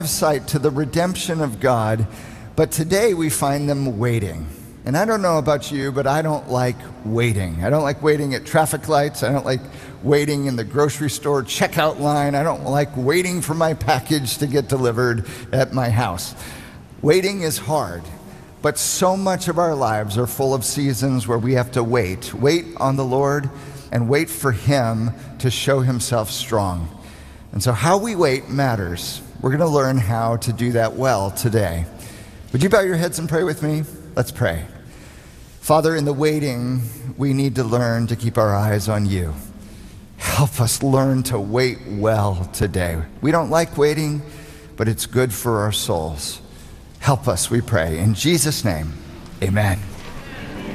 sight to the redemption of God, but today we find them waiting. And I don't know about you, but I don't like waiting. I don't like waiting at traffic lights. I don't like waiting in the grocery store checkout line. I don't like waiting for my package to get delivered at my house. Waiting is hard, but so much of our lives are full of seasons where we have to wait on the Lord and wait for Him to show Himself strong. And so how we wait matters. We're going to learn how to do that well today. Would you bow your heads and pray with me? Let's pray. Father, in the waiting, we need to learn to keep our eyes on you. Help us learn to wait well today. We don't like waiting, but it's good for our souls. Help us, we pray. In Jesus' name, amen.